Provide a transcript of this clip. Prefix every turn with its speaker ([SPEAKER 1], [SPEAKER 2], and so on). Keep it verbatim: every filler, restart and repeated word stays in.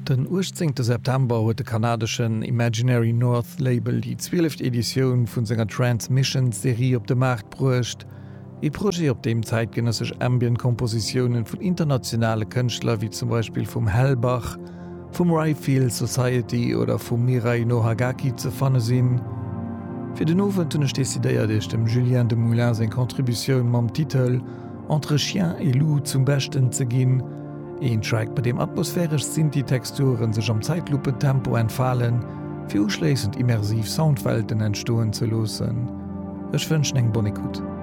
[SPEAKER 1] Den achtzehnten September huet de kanadischen Imaginary North Label die zwölfte Edition vun senger Transmission-Serie op de Markt bruecht, e Projekt op dem zeitgenössisch Ambient-Kompositionen vun internationale Künstler wie zum Beispiel vum Hellbach, vum Ryefield Society oder vum Mirai Nohagaki ze fanne sinn. Fi den Owen tunnech desideiert dem Julien de Moulin seg Kontributionioun mam Titel „Entre Chien et Loup zum Besten ze ginn, een Track bei dem atmosphärisch Sinti-Texturen sech am Zeitlupe-Tempo entfallen, fir uschlesend immersiv Soundwelten entstoen ze losen. Ech wënschen eng Bonikut.